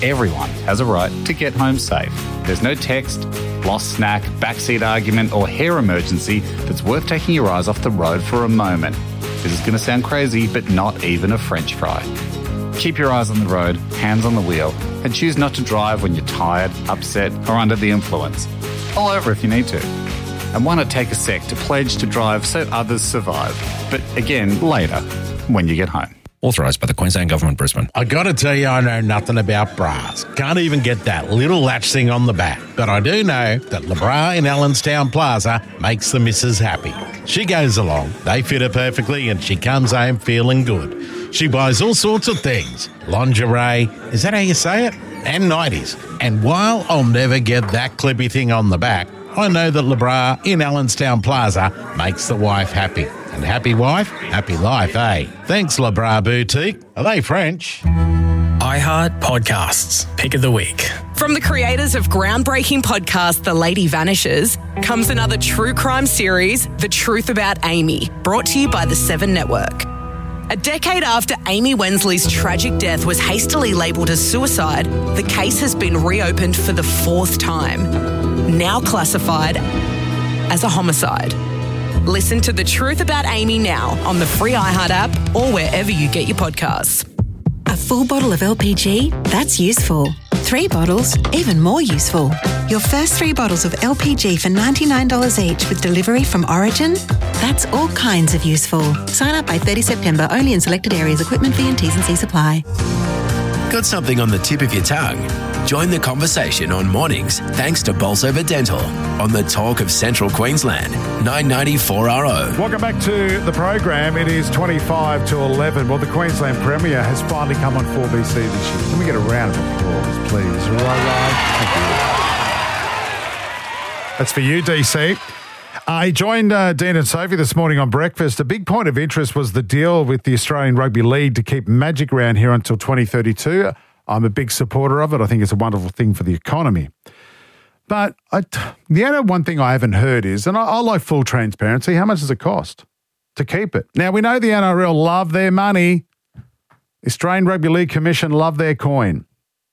Everyone has a right to get home safe. There's no text, lost snack, backseat argument, or hair emergency that's worth taking your eyes off the road for a moment. This is going to sound crazy, but not even a French fry. Keep your eyes on the road, hands on the wheel, and choose not to drive when you're tired, upset, or under the influence. Pull over if you need to. And why not take a sec to pledge to drive so others survive? But again, later, when you get home. Authorised by the Queensland Government, Brisbane. I got to tell you, I know nothing about bras. Can't even get that little latch thing on the back. But I do know that LeBra in Allenstown Plaza makes the missus happy. She goes along, they fit her perfectly, and she comes home feeling good. She buys all sorts of things. Lingerie, is that how you say it? And nighties. And while I'll never get that clippy thing on the back, I know that LeBra in Allenstown Plaza makes the wife happy. And happy wife, happy life, eh? Thanks, LeBra Boutique. Are they French? iHeart Podcasts, Pick of the Week. From the creators of groundbreaking podcast The Lady Vanishes comes another true crime series, The Truth About Amy, brought to you by the Seven Network. A decade after Amy Wensley's tragic death was hastily labelled as suicide, the case has been reopened for the fourth time, now classified as a homicide. Listen to The Truth About Amy now on the free iHeart app or wherever you get your podcasts. A full bottle of LPG? That's useful. 3 bottles? Even more useful. Your first 3 bottles of LPG for $99 each with delivery from Origin? That's all kinds of useful. Sign up by 30 September only in selected areas. Equipment fee and T's and C's apply. Got something on the tip of your tongue? Join the conversation on mornings thanks to Bolsover Dental on the Talk of Central Queensland, 990-4RO. Welcome back to the program. It is 25 to 11. Well, the Queensland Premier has finally come on 4BC this year. Can we get a round of applause, please? Right. Thank you. That's for you, DC. He joined Dean and Sophie this morning on breakfast. A big point of interest was the deal with the Australian Rugby League to keep Magic around here until 2032. I'm a big supporter of it. I think it's a wonderful thing for the economy. But the other one thing I haven't heard is, and I like full transparency, how much does it cost to keep it? Now, we know the NRL love their money. The Australian Rugby League Commission love their coin.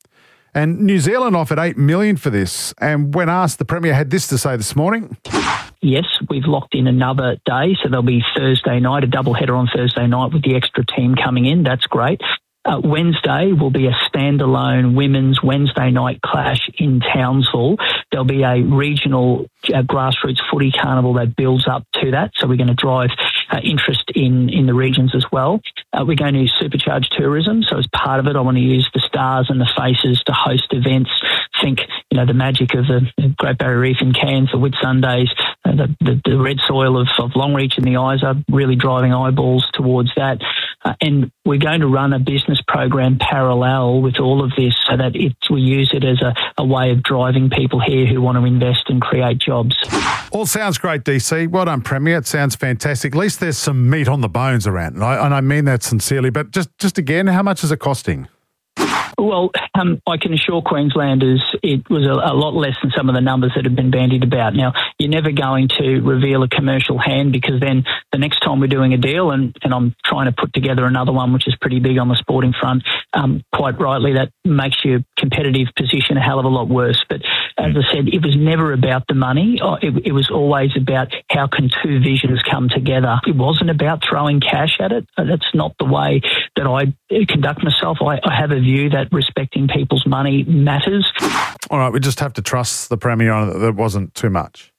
And New Zealand offered $8 million for this. And when asked, the Premier had this to say this morning. Yes, we've locked in another day, so there'll be Thursday night, a double header on Thursday night with the extra team coming in. That's great. Wednesday will be a standalone women's Wednesday night clash in Townsville. There'll be a regional grassroots footy carnival that builds up to that. So we're going to drive interest in the regions as well. We're going to supercharge tourism. So as part of it, I want to use the stars and the faces to host events. Think, the magic of the Great Barrier Reef in Cairns, the Whitsundays, the red soil of Longreach and the Isa, really driving eyeballs towards that. And we're going to run a business program parallel with all of this so that we use it as a way of driving people here who want to invest and create jobs. All sounds great, DC. Well done, Premier. It sounds fantastic. At least there's some meat on the bones around. And I mean that sincerely. But just again, how much is it costing? Well, I can assure Queenslanders it was a lot less than some of the numbers that have been bandied about. Now, you're never going to reveal a commercial hand because then the next time we're doing a deal, and I'm trying to put together another one which is pretty big on the sporting front, quite rightly, that makes your competitive position a hell of a lot worse. But as I said, it was never about the money. It was always about how can two visions come together. It wasn't about throwing cash at it. That's not the way that I conduct myself. I have a view that respecting people's money matters. All right, we just have to trust the Premier on it that it wasn't too much.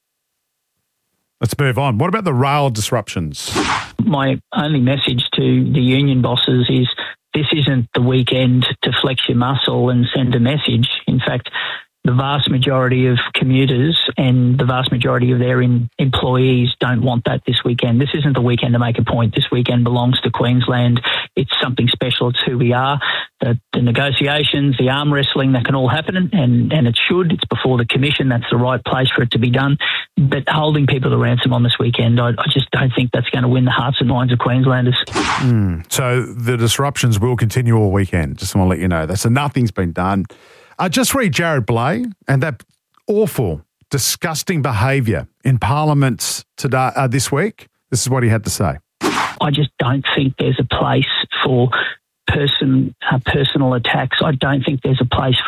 Let's move on. What about the rail disruptions? My only message to the union bosses is this isn't the weekend to flex your muscle and send a message. In fact, the vast majority of commuters and the vast majority of their employees don't want that this weekend. This isn't the weekend to make a point. This weekend belongs to Queensland. It's something special. It's who we are. The negotiations, the arm wrestling, that can all happen, and it should. It's before the Commission. That's the right place for it to be done. But holding people to ransom on this weekend, I just don't think that's going to win the hearts and minds of Queenslanders. So the disruptions will continue all weekend. Just want to let you know that. So nothing's been done. Just read Jared Blay and that awful, disgusting behaviour in Parliament today, this week. This is what he had to say. I just don't think there's a place for personal attacks. I don't think there's a place